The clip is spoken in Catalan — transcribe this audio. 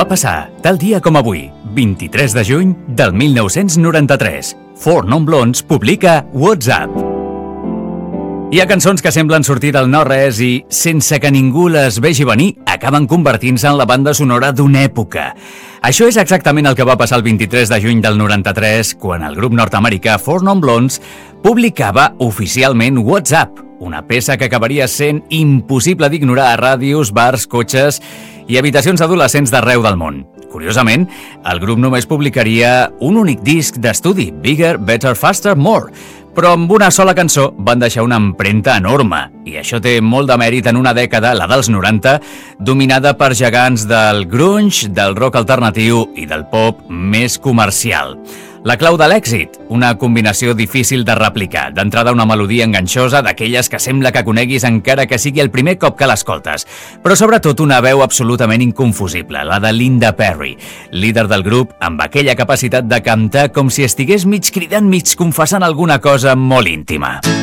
passar, tal dia com avui, 23 de juny del 1993. Four Non Blondes publica WhatsApp. Hi ha cançons que semblen sortir del no-res i, sense que ningú les vegi venir, acaben convertint-se en la banda sonora d'una època. Això és exactament el que va passar el 23 de juny del 93, quan el grup nord-americà Four Non Blondes publicava oficialment WhatsApp, una peça que acabaria sent impossible d'ignorar a ràdios, bars, cotxes i habitacions adolescents d'arreu del món. Curiosament, el grup només publicaria un únic disc d'estudi, Bigger, Better, Faster, More, però amb una sola cançó van deixar una empremta enorme, i això té molt de mèrit en una dècada, la dels 90, dominada per gegants del grunge, del rock alternatiu i del pop més comercial. La clau de l'èxit, una combinació difícil de replicar. D'entrada, una melodia enganxosa, d'aquelles que sembla que coneguis encara que sigui el primer cop que l'escoltes. Però sobretot una veu absolutament inconfusible, la de Linda Perry, líder del grup, amb aquella capacitat de cantar com si estigués mig cridant, mig confessant alguna cosa molt íntima.